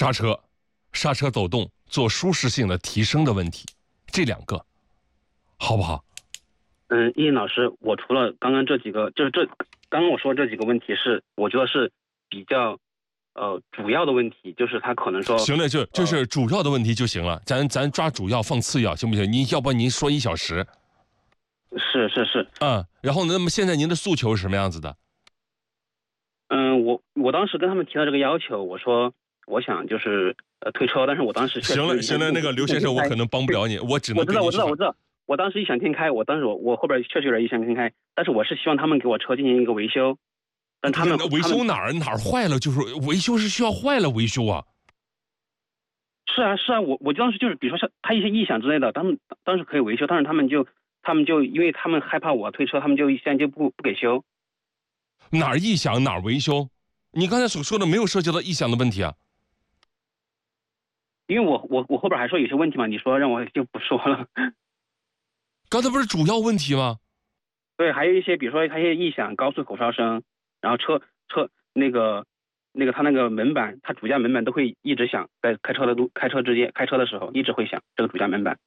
刹车走动做舒适性的提升的问题，这2个，好不好？ 易老师，我除了刚刚这几个，就是刚刚我说这几个问题我觉得是比较主要的问题，就是他可能说行了，就是主要的问题就行了，咱抓主要放次要，行不行？要不您说1小时。 是。 然后呢？那么现在您的诉求是什么样子的？ 我当时跟他们提了这个要求，我说我想就是退车，但是我当时行了，那个刘先生，我可能帮不了你，我只能我知道，我当时异想天开，我后边确实有点异想天开，但是我是希望他们给我车进行一个维修，但他们维修哪儿坏了，就是维修是需要坏了维修啊。 是啊，我当时就是比如说像他一些异响之类的，他们当时可以维修，但是他们就因为他们害怕我退车，他们就现在就不给修。 哪儿异响哪儿维修？你刚才所说的没有涉及到异响的问题啊。 因为我后边还说有些问题嘛，你说让我就不说了。 刚才不是主要问题吗？ 对，还有一些比如说他一些异响、高速口哨声，然后车那个他那个门板，他主驾门板都会一直响，在开车的时候一直会响，这个主驾门板。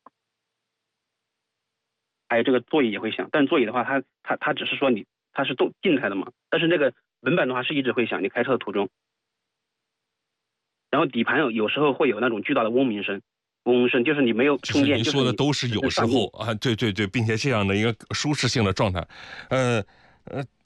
还有这个座椅也会响，但座椅的话，它只是说它是静态的嘛，但是那个门板的话是一直会响，你开车的途中。然后底盘有时候会有那种巨大的嗡鸣声，就是你没有充电。 您说的都是有时候啊，对，并且这样的一个舒适性的状态，